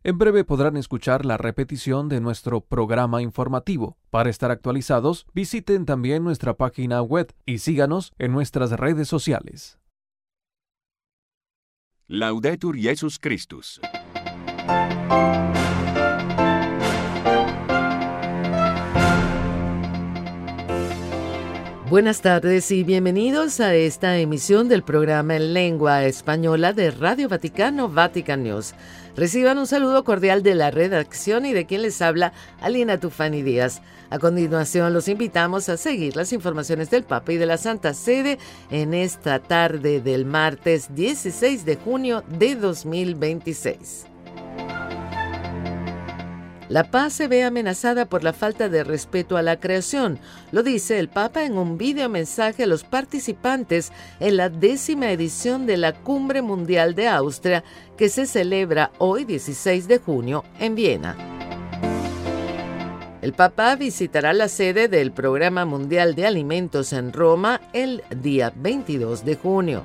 En breve podrán escuchar la repetición de nuestro programa informativo. Para estar actualizados, visiten también nuestra página web y síganos en nuestras redes sociales. Laudetur Jesus Christus. Buenas tardes y bienvenidos a esta emisión del programa en lengua española de Radio Vaticano, Vatican News. Reciban un saludo cordial de la redacción y de quien les habla, Alina Tufani Díaz. A continuación los invitamos a seguir las informaciones del Papa y de la Santa Sede en esta tarde del martes 16 de junio de 2026. La paz se ve amenazada por la falta de respeto a la creación, lo dice el Papa en un videomensaje a los participantes en la 10ª edición de la Cumbre Mundial de Austria, que se celebra hoy 16 de junio en Viena. El Papa visitará la sede del Programa Mundial de Alimentos en Roma el día 22 de junio.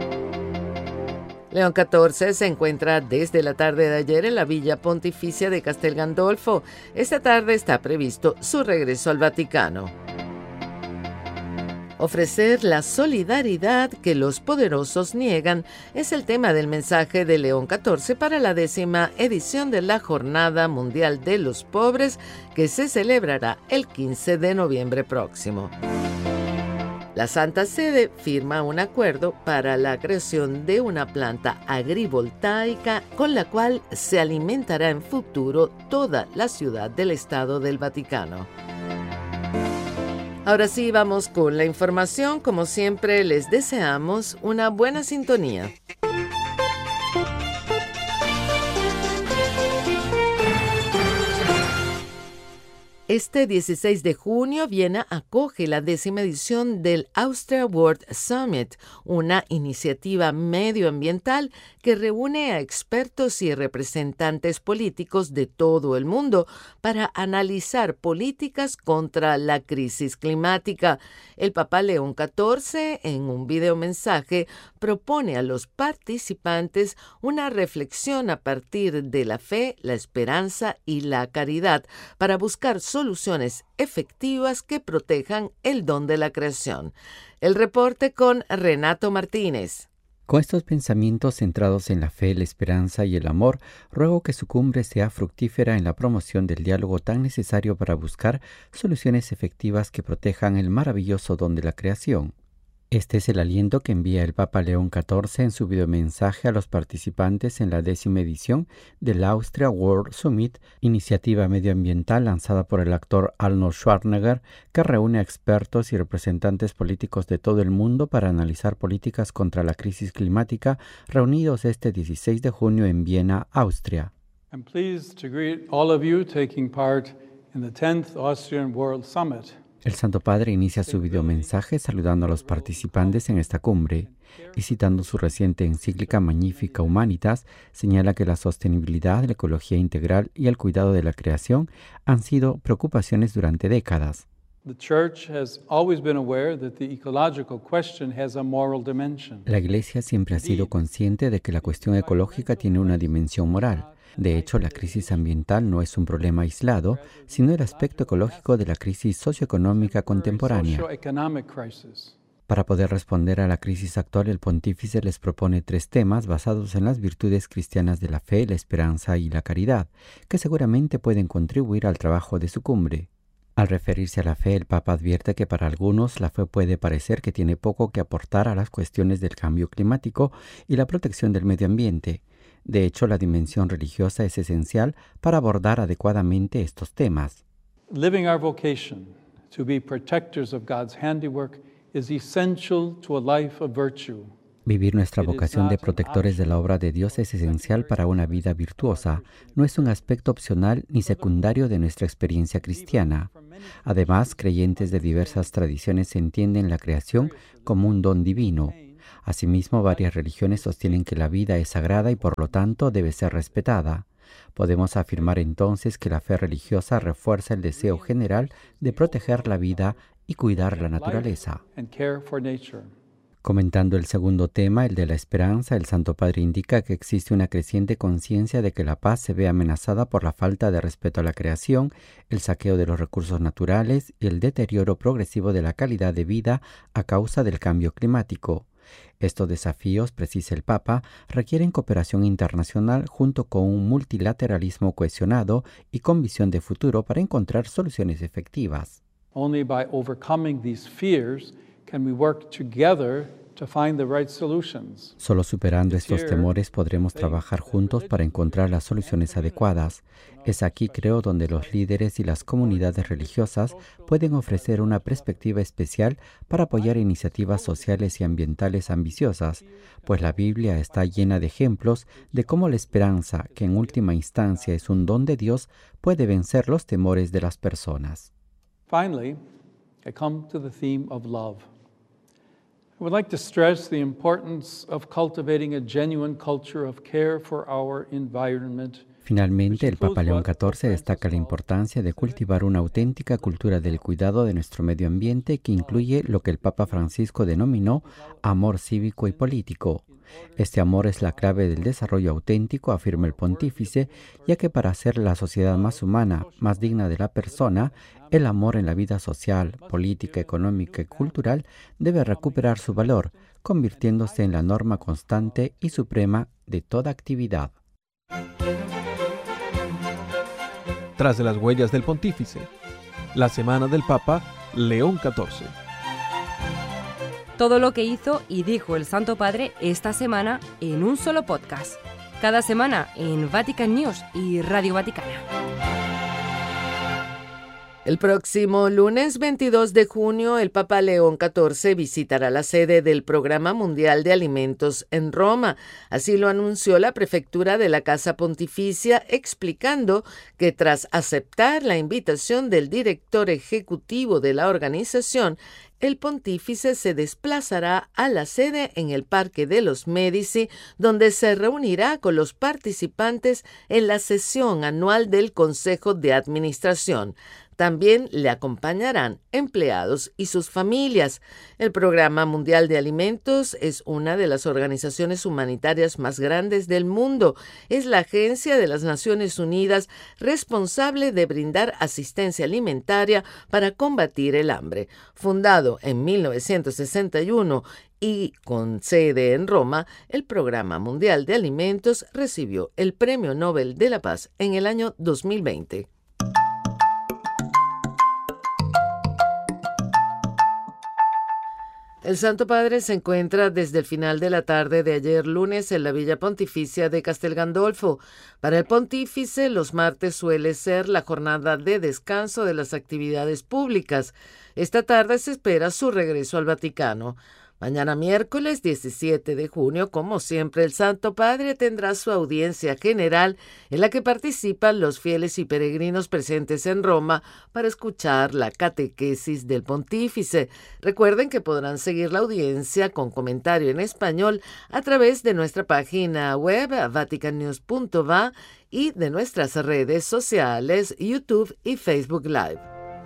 León XIV se encuentra desde la tarde de ayer en la Villa Pontificia de Castel Gandolfo. Esta tarde está previsto su regreso al Vaticano. Ofrecer la solidaridad que los poderosos niegan es el tema del mensaje de León XIV para la 10ª edición de la Jornada Mundial de los Pobres, que se celebrará el 15 de noviembre próximo. La Santa Sede firma un acuerdo para la creación de una planta agrivoltaica con la cual se alimentará en futuro toda la ciudad del Estado del Vaticano. Ahora sí, vamos con la información. Como siempre, les deseamos una buena sintonía. Este 16 de junio, Viena acoge la 10ª edición del Austria World Summit, una iniciativa medioambiental que reúne a expertos y representantes políticos de todo el mundo para analizar políticas contra la crisis climática. El Papa León XIV, en un videomensaje, propone a los participantes una reflexión a partir de la fe, la esperanza y la caridad para buscar soluciones efectivas que protejan el don de la creación. El reporte con Renato Martínez. Con estos pensamientos centrados en la fe, la esperanza y el amor, ruego que su cumbre sea fructífera en la promoción del diálogo tan necesario para buscar soluciones efectivas que protejan el maravilloso don de la creación. Este es el aliento que envía el Papa León XIV en su videomensaje a los participantes en la 10ª edición del Austria World Summit, iniciativa medioambiental lanzada por el actor Arnold Schwarzenegger, que reúne a expertos y representantes políticos de todo el mundo para analizar políticas contra la crisis climática, reunidos este 16 de junio en Viena, Austria. I'm pleased to greet all of you taking part in the 10th Austrian World Summit. El Santo Padre inicia su videomensaje saludando a los participantes en esta cumbre y citando su reciente encíclica Magnificat Humanitas, señala que la sostenibilidad, la ecología integral y el cuidado de la creación han sido preocupaciones durante décadas. La Iglesia siempre ha sido consciente de que la cuestión ecológica tiene una dimensión moral. De hecho, la crisis ambiental no es un problema aislado, sino el aspecto ecológico de la crisis socioeconómica contemporánea. Para poder responder a la crisis actual, el pontífice les propone 3 temas basados en las virtudes cristianas de la fe, la esperanza y la caridad, que seguramente pueden contribuir al trabajo de su cumbre. Al referirse a la fe, el Papa advierte que para algunos la fe puede parecer que tiene poco que aportar a las cuestiones del cambio climático y la protección del medio ambiente. De hecho, la dimensión religiosa es esencial para abordar adecuadamente estos temas. Living our vocation to be protectors of God's handiwork is essential to a life of virtue. Vivir nuestra vocación de protectores de la obra de Dios es esencial para una vida virtuosa. No es un aspecto opcional ni secundario de nuestra experiencia cristiana. Además, creyentes de diversas tradiciones entienden la creación como un don divino. Asimismo, varias religiones sostienen que la vida es sagrada y por lo tanto debe ser respetada. Podemos afirmar entonces que la fe religiosa refuerza el deseo general de proteger la vida y cuidar la naturaleza. Comentando el segundo tema, el de la esperanza, el Santo Padre indica que existe una creciente conciencia de que la paz se ve amenazada por la falta de respeto a la creación, el saqueo de los recursos naturales y el deterioro progresivo de la calidad de vida a causa del cambio climático. Estos desafíos, precisa el Papa, requieren cooperación internacional junto con un multilateralismo cohesionado y con visión de futuro para encontrar soluciones efectivas. Only by overcoming these fears can we work together to find the right solutions. Solo superando estos temores podremos trabajar juntos para encontrar las soluciones adecuadas. Es aquí, creo, donde los líderes y las comunidades religiosas pueden ofrecer una perspectiva especial para apoyar iniciativas sociales y ambientales ambiciosas, pues la Biblia está llena de ejemplos de cómo la esperanza, que en última instancia es un don de Dios, puede vencer los temores de las personas. Finally, I come to the theme of love. I would like to stress the importance of cultivating a genuine culture of care for our environment. Finalmente, el Papa León XIV destaca la importancia de cultivar una auténtica cultura del cuidado de nuestro medio ambiente que incluye lo que el Papa Francisco denominó amor cívico y político. Este amor es la clave del desarrollo auténtico, afirma el pontífice, ya que para hacer la sociedad más humana, más digna de la persona, el amor en la vida social, política, económica y cultural debe recuperar su valor, convirtiéndose en la norma constante y suprema de toda actividad. Tras de las huellas del pontífice, la semana del Papa León XIV. Todo lo que hizo y dijo el Santo Padre esta semana en un solo podcast. Cada semana en Vatican News y Radio Vaticana. El próximo lunes 22 de junio, el Papa León XIV visitará la sede del Programa Mundial de Alimentos en Roma. Así lo anunció la prefectura de la Casa Pontificia, explicando que tras aceptar la invitación del director ejecutivo de la organización, el pontífice se desplazará a la sede en el Parque de los Medici, donde se reunirá con los participantes en la sesión anual del Consejo de Administración. También le acompañarán empleados y sus familias. El Programa Mundial de Alimentos es una de las organizaciones humanitarias más grandes del mundo. Es la agencia de las Naciones Unidas responsable de brindar asistencia alimentaria para combatir el hambre. Fundado en 1961 y con sede en Roma, el Programa Mundial de Alimentos recibió el Premio Nobel de la Paz en el año 2020. El Santo Padre se encuentra desde el final de la tarde de ayer lunes en la Villa Pontificia de Castel Gandolfo. Para el pontífice, los martes suele ser la jornada de descanso de las actividades públicas. Esta tarde se espera su regreso al Vaticano. Mañana miércoles 17 de junio, como siempre, el Santo Padre tendrá su audiencia general en la que participan los fieles y peregrinos presentes en Roma para escuchar la catequesis del pontífice. Recuerden que podrán seguir la audiencia con comentario en español a través de nuestra página web vaticannews.va y de nuestras redes sociales YouTube y Facebook Live.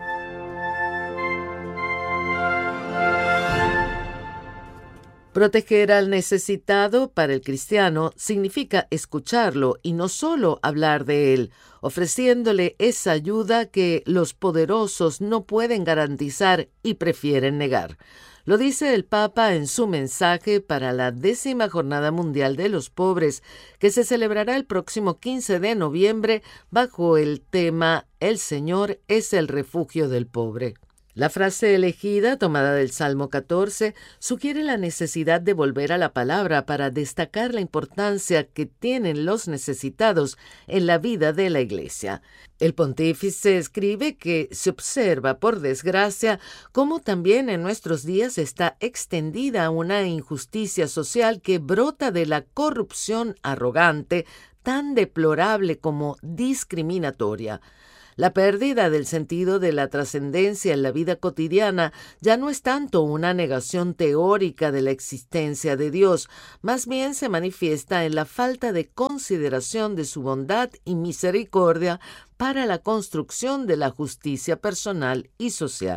Proteger al necesitado para el cristiano significa escucharlo y no solo hablar de él, ofreciéndole esa ayuda que los poderosos no pueden garantizar y prefieren negar. Lo dice el Papa en su mensaje para la 10ª Jornada Mundial de los Pobres, que se celebrará el próximo 15 de noviembre bajo el tema «El Señor es el refugio del pobre». La frase elegida, tomada del Salmo 14, sugiere la necesidad de volver a la palabra para destacar la importancia que tienen los necesitados en la vida de la Iglesia. El pontífice escribe que se observa, por desgracia, cómo también en nuestros días está extendida una injusticia social que brota de la corrupción arrogante, tan deplorable como discriminatoria. La pérdida del sentido de la trascendencia en la vida cotidiana ya no es tanto una negación teórica de la existencia de Dios, más bien se manifiesta en la falta de consideración de su bondad y misericordia para la construcción de la justicia personal y social.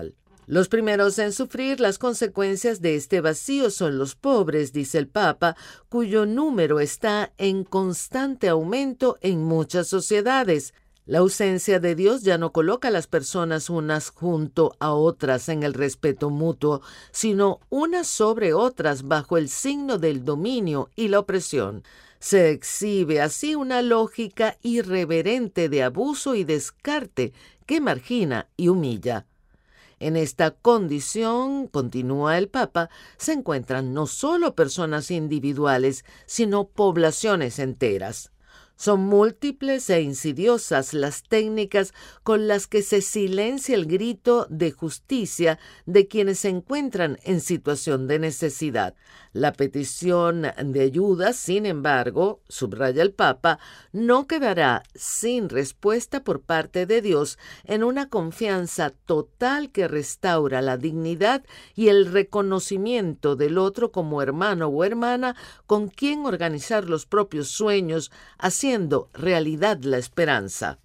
Los primeros en sufrir las consecuencias de este vacío son los pobres, dice el Papa, cuyo número está en constante aumento en muchas sociedades. La ausencia de Dios ya no coloca a las personas unas junto a otras en el respeto mutuo, sino unas sobre otras bajo el signo del dominio y la opresión. Se exhibe así una lógica irreverente de abuso y descarte que margina y humilla. En esta condición, continúa el Papa, se encuentran no solo personas individuales, sino poblaciones enteras. Son múltiples e insidiosas las técnicas con las que se silencia el grito de justicia de quienes se encuentran en situación de necesidad. La petición de ayuda, sin embargo, subraya el Papa, no quedará sin respuesta por parte de Dios en una confianza total que restaura la dignidad y el reconocimiento del otro como hermano o hermana con quien organizar los propios sueños, haciendo realidad la esperanza.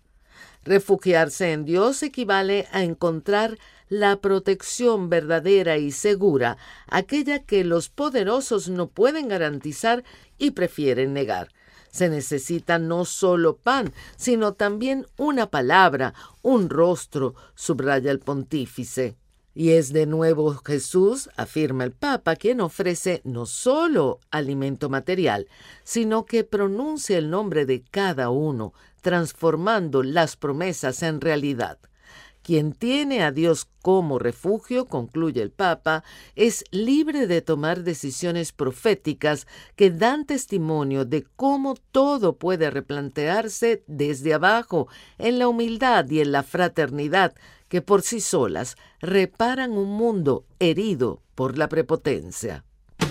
Refugiarse en Dios equivale a encontrar la protección verdadera y segura, aquella que los poderosos no pueden garantizar y prefieren negar. Se necesita no solo pan, sino también una palabra, un rostro, subraya el pontífice. Y es de nuevo Jesús, afirma el Papa, quien ofrece no solo alimento material, sino que pronuncia el nombre de cada uno, transformando las promesas en realidad. Quien tiene a Dios como refugio, concluye el Papa, es libre de tomar decisiones proféticas que dan testimonio de cómo todo puede replantearse desde abajo, en la humildad y en la fraternidad, que por sí solas reparan un mundo herido por la prepotencia.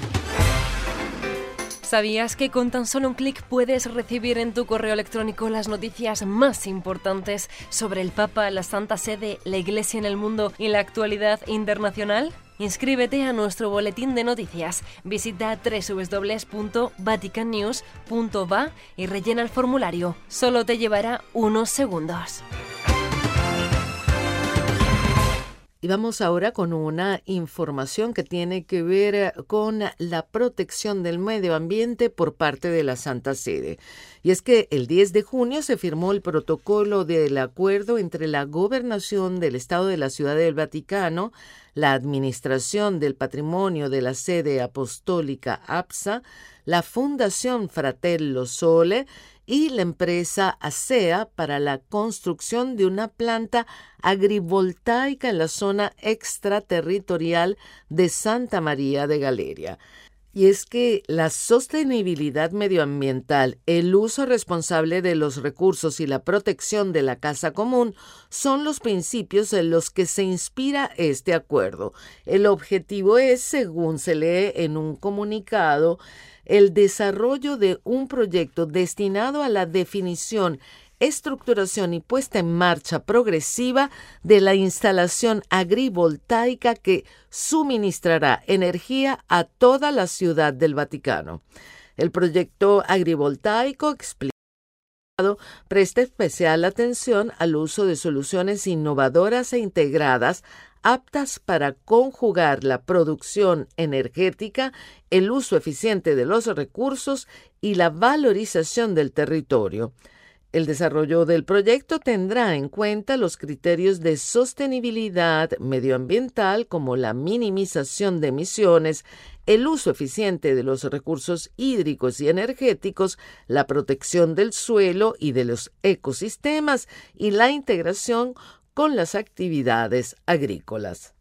¿Sabías que con tan solo un clic puedes recibir en tu correo electrónico las noticias más importantes sobre el Papa, la Santa Sede, la Iglesia en el mundo y la actualidad internacional? Inscríbete a nuestro boletín de noticias. Visita www.vaticannews.va y rellena el formulario. Solo te llevará unos segundos. Y vamos ahora con una información que tiene que ver con la protección del medio ambiente por parte de la Santa Sede. Y es que el 10 de junio se firmó el protocolo del acuerdo entre la Gobernación del Estado de la Ciudad del Vaticano, la Administración del Patrimonio de la Sede Apostólica APSA, la Fundación Fratello Sole y la empresa ASEA para la construcción de una planta agrivoltaica en la zona extraterritorial de Santa María de Galeria. Y es que la sostenibilidad medioambiental, el uso responsable de los recursos y la protección de la casa común son los principios en los que se inspira este acuerdo. El objetivo es, según se lee en un comunicado, el desarrollo de un proyecto destinado a la definición, estructuración y puesta en marcha progresiva de la instalación agrivoltaica que suministrará energía a toda la Ciudad del Vaticano. El proyecto agrivoltaico presta especial atención al uso de soluciones innovadoras e integradas aptas para conjugar la producción energética, el uso eficiente de los recursos y la valorización del territorio. El desarrollo del proyecto tendrá en cuenta los criterios de sostenibilidad medioambiental como la minimización de emisiones, el uso eficiente de los recursos hídricos y energéticos, la protección del suelo y de los ecosistemas y la integración con las actividades agrícolas.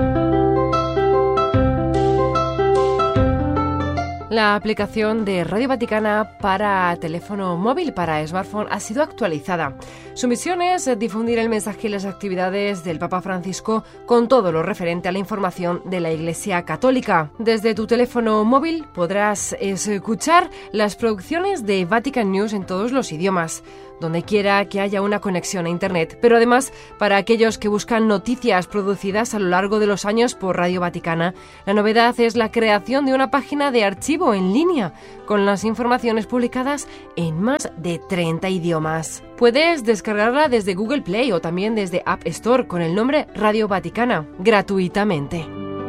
La aplicación de Radio Vaticana para teléfono móvil, para smartphone, ha sido actualizada. Su misión es difundir el mensaje y las actividades del Papa Francisco con todo lo referente a la información de la Iglesia Católica. Desde tu teléfono móvil podrás escuchar las producciones de Vatican News en todos los idiomas. donde quiera que haya una conexión a Internet, pero además para aquellos que buscan noticias producidas a lo largo de los años por Radio Vaticana. La novedad es la creación de una página de archivo en línea con las informaciones publicadas en más de 30 idiomas. Puedes descargarla desde Google Play o también desde App Store con el nombre Radio Vaticana, gratuitamente.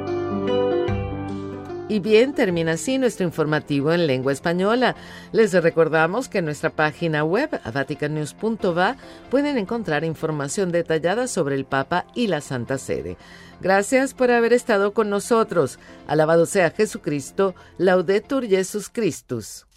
Y bien, termina así nuestro informativo en lengua española. Les recordamos que en nuestra página web, vaticannews.va, pueden encontrar información detallada sobre el Papa y la Santa Sede. Gracias por haber estado con nosotros. Alabado sea Jesucristo. Laudetur Jesus Christus.